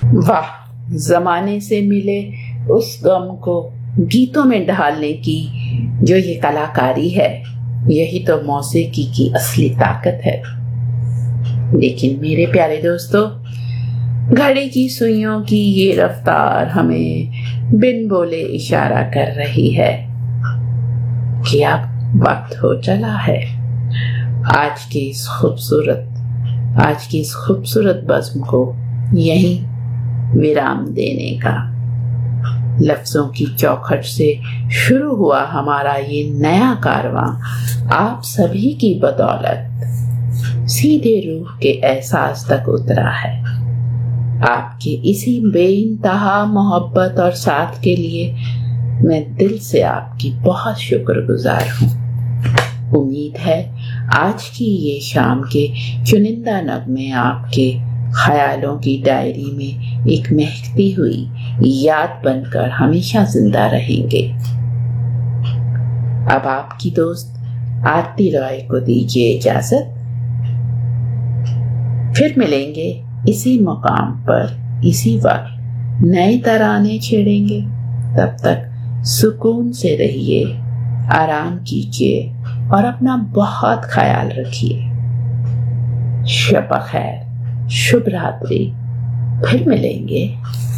واہ، زمانے سے ملے اس غم کو گیتوں میں ڈھالنے کی جو یہ کلاکاری ہے، یہی تو موسیقی کی اصلی طاقت ہے۔ لیکن میرے پیارے دوستو، گھڑی کی سوئیوں کی یہ رفتار ہمیں بن بولے اشارہ کر رہی ہے کہ اب وقت ہو چلا ہے آج کی اس خوبصورت بزم کو یہیں ویرام دینے کا۔ لفظوں کی چوکھٹ سے شروع ہوا ہمارا یہ نیا کارواں آپ سبھی کی بدولت سیدھے روح کے احساس تک اترا ہے۔ آپ کے اسی بے انتہا محبت اور ساتھ کے لیے میں دل سے آپ کی بہت شکر گزار ہوں۔ امید ہے آج کی یہ شام کے چنندہ نغمے آپ کے خیالوں کی ڈائری میں ایک مہکتی ہوئی یاد بن کر ہمیشہ زندہ رہیں گے۔ اب آپ کی دوست آرتی رائے کو دیجیے اجازت، پھر ملیں گے اسی مقام پر اسی وقت نئے ترانے چھیڑیں گے۔ تب تک سکون سے رہیے، آرام کیجیے اور اپنا بہت خیال رکھیے۔ شب بخیر، شبھ راتری، پھر ملیں گے۔